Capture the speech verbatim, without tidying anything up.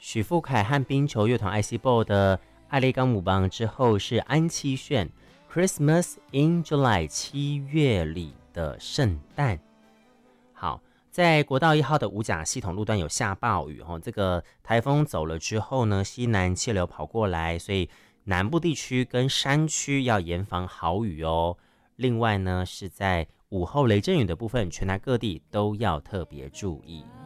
许富凯和冰球乐团 I C Ball 的艾利冈姆邦之后是安七炫 Christmas in July 七月里的圣诞。好，在国道一号的五甲系统路段有下暴雨哦，这个台风走了之后呢，西南气流跑过来，所以南部地区跟山区要严防豪雨哦。另外呢，是在午后雷阵雨的部分，全台各地都要特别注意。